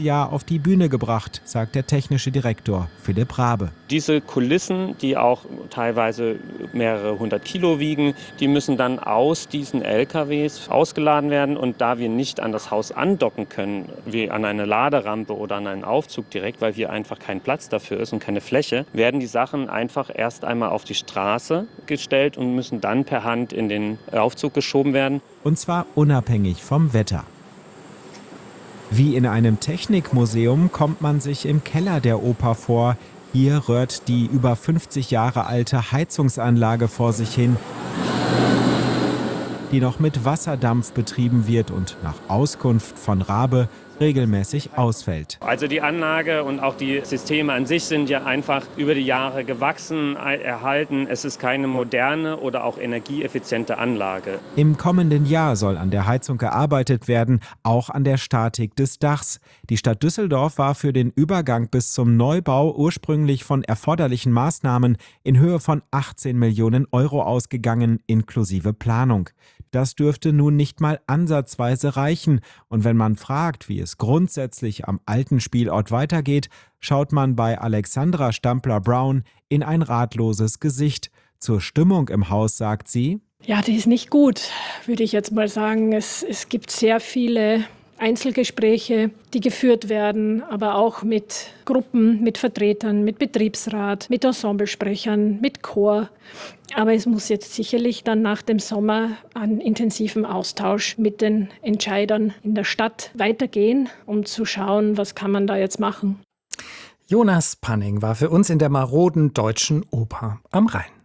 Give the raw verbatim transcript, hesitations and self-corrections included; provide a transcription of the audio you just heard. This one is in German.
Jahr auf die Bühne gebracht, sagt der technische Direktor Philipp Rabe. Diese Kulissen, die auch teilweise mehrere hundert Kilo wiegen, die müssen dann aus diesen L K Ws ausgeladen werden. Und da wir nicht an das Haus andocken können, wie an eine Laderampe oder an einen Aufzug direkt, weil hier einfach kein Platz dafür ist und keine Fläche, werden die Sachen einfach erst einmal auf die Straße gestellt und müssen dann per Hand in den Aufzug geschoben werden. Und zwar unabhängig vom Wetter. Wie in einem Technikmuseum kommt man sich im Keller der Oper vor. Hier rührt die über fünfzig Jahre alte Heizungsanlage vor sich hin, die noch mit Wasserdampf betrieben wird und nach Auskunft von Rabe regelmäßig ausfällt. Also die Anlage und auch die Systeme an sich sind ja einfach über die Jahre gewachsen, erhalten. Es ist keine moderne oder auch energieeffiziente Anlage. Im kommenden Jahr soll an der Heizung gearbeitet werden, auch an der Statik des Dachs. Die Stadt Düsseldorf war für den Übergang bis zum Neubau ursprünglich von erforderlichen Maßnahmen in Höhe von achtzehn Millionen Euro ausgegangen, inklusive Planung. Das dürfte nun nicht mal ansatzweise reichen. Und wenn man fragt, wie es grundsätzlich am alten Spielort weitergeht, schaut man bei Alexandra Stampler-Brown in ein ratloses Gesicht. Zur Stimmung im Haus sagt sie: Ja, die ist nicht gut, würde ich jetzt mal sagen. Es, es gibt sehr viele Einzelgespräche, die geführt werden, aber auch mit Gruppen, mit Vertretern, mit Betriebsrat, mit Ensemblesprechern, mit Chor. Aber es muss jetzt sicherlich dann nach dem Sommer an intensivem Austausch mit den Entscheidern in der Stadt weitergehen, um zu schauen, was kann man da jetzt machen. Jonas Panning war für uns in der maroden Deutschen Oper am Rhein.